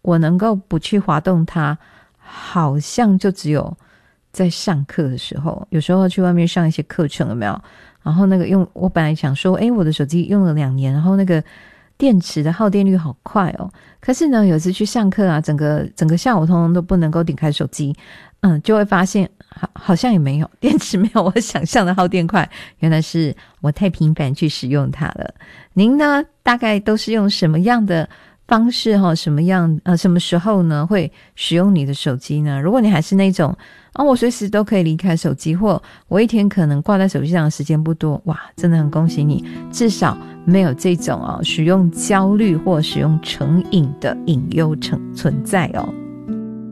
我能够不去滑动它，好像就只有在上课的时候，有时候去外面上一些课程，有没有？然后那个我本来想说，我的手机用了2年，然后那个电池的耗电率好快哦。可是呢，有一次去上课啊，整个下午通通都不能够点开手机，就会发现好像也没有电池没有我想象的耗电快，原来是我太频繁去使用它了。您呢，大概都是用什么样的方式什么时候呢会使用你的手机呢？如果你还是那种我随时都可以离开手机，或我一天可能挂在手机上的时间不多，哇，真的很恭喜你，至少没有这种使用焦虑或使用成瘾的隐忧存在哦。